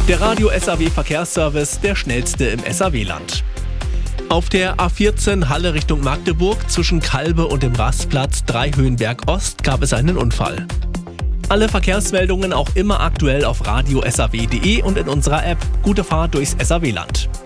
Der Radio SAW Verkehrsservice, der schnellste im SAW-Land. Auf der A14 Halle Richtung Magdeburg zwischen Kalbe und dem Rastplatz Dreihöhenberg Ost gab es einen Unfall. Alle Verkehrsmeldungen auch immer aktuell auf radio-saw.de und in unserer App. Gute Fahrt durchs SAW-Land.